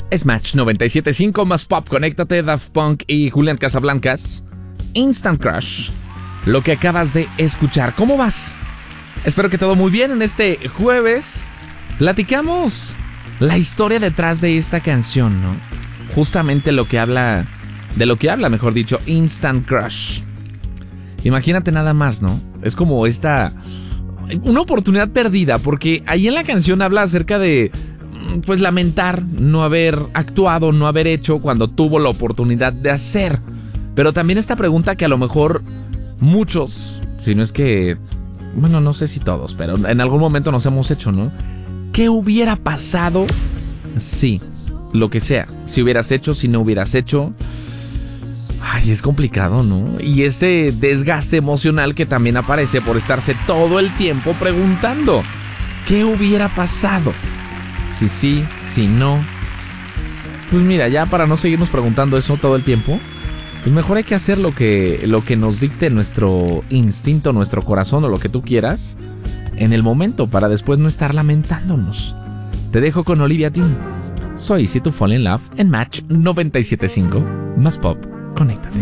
Es Match 97.5 más pop. Conéctate, Daft Punk y Julián Casablancas. Instant Crush. Lo que acabas de escuchar. ¿Cómo vas? Espero que todo muy bien en este jueves. Platicamos la historia detrás de esta canción, ¿no? Justamente lo que habla, mejor dicho, Instant Crush. Imagínate nada más, ¿no? Es como una oportunidad perdida, porque ahí en la canción habla acerca de, pues, lamentar no haber actuado, no haber hecho cuando tuvo la oportunidad de hacer. Pero también esta pregunta que a lo mejor muchos, si no es que, bueno, no sé si todos, pero en algún momento nos hemos hecho, ¿no? ¿Qué hubiera pasado si, lo que sea, si hubieras hecho, si no hubieras hecho? Ay, es complicado, ¿no? Y ese desgaste emocional que también aparece por estarse todo el tiempo preguntando, ¿qué hubiera pasado? Si sí, si no. Pues mira, ya para no seguirnos preguntando eso todo el tiempo, pues mejor hay que hacer lo que nos dicte nuestro instinto, nuestro corazón o lo que tú quieras en el momento, para después no estar lamentándonos. Te dejo con Olivia Dean. Soy Easy to Fall in Love en Match 97.5 más pop. Conéctate.